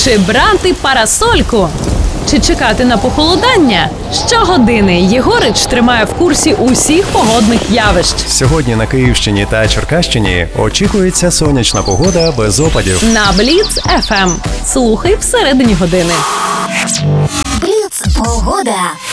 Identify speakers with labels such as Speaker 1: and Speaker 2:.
Speaker 1: Чи брати парасольку? Чи чекати на похолодання? Щогодини Єгорич тримає в курсі усіх погодних явищ.
Speaker 2: Сьогодні на Київщині та Черкащині очікується сонячна погода без опадів.
Speaker 1: На Бліц FM. Слухай всередині години.
Speaker 3: Бліц погода.